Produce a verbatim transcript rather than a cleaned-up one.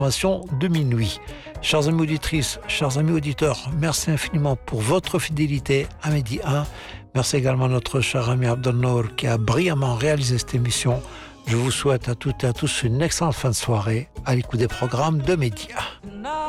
l'information de minuit. Chers amis auditrices, chers amis auditeurs, merci infiniment pour votre fidélité à Midi un. Merci également à notre cher ami Abdelnour qui a brillamment réalisé cette émission. Je vous souhaite à toutes et à tous une excellente fin de soirée à l'écoute des programmes de Midi un.